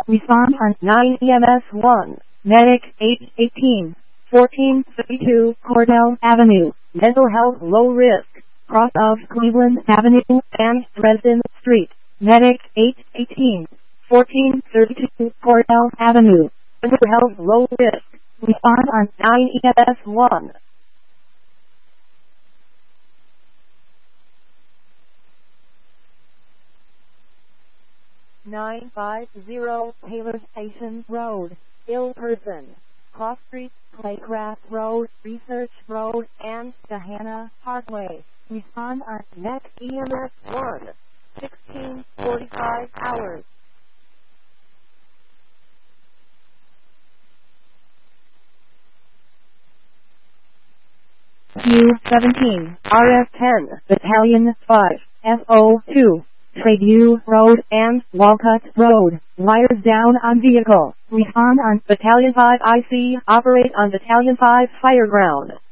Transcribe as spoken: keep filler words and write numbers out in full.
Respond on nine E M S one. Medic eight eighteen. fourteen thirty-two Cordell Avenue. Mental health low risk. Cross of Cleveland Avenue and Dresden Street. Medic eight eighteen. fourteen thirty-two Cordell Avenue. Mental health low risk. Respond on nine E M S one. nine fifty Taylor Station Road, Ill Person, Cross Street, Playcraft Road, Research Road, and Gahanna Parkway. Respond on next E M S one. sixteen forty-five hours. Q seventeen, R F ten, Battalion five, F O two. Tradeview Road and Walcott Road. Wires down on vehicle. Respond on Battalion five I C. Operate on Battalion five Fireground.